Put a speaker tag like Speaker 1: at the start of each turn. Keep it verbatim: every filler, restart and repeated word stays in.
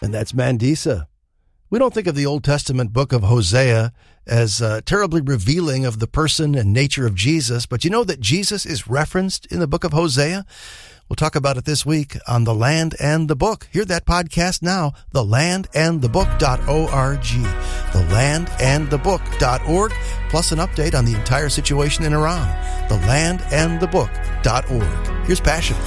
Speaker 1: And that's Mandisa. We don't think of the Old Testament book of Hosea as uh, terribly revealing of the person and nature of Jesus, but you know that Jesus is referenced in the book of Hosea? We'll talk about it this week on The Land and the Book. Hear that podcast now, the land and the book dot org. the land and the book dot org, plus an update on the entire situation in Iran. the land and the book dot org. Here's Passion.